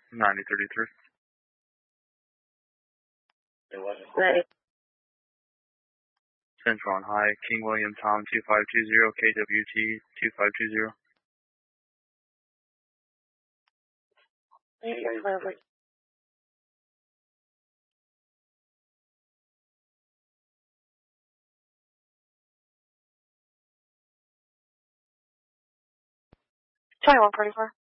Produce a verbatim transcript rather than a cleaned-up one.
ninety thirty-three. Ready. Central on high, King William Tom two five two zero, K W T two five two zero. Perfect. twenty-one forty-four.